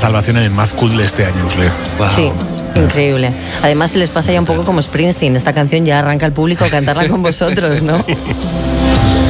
salvación en el Mad Cool de este año, Usle. Wow. Sí, increíble. Además se les pasa ya un poco como Springsteen. Esta canción ya arranca el público a cantarla con vosotros, ¿no?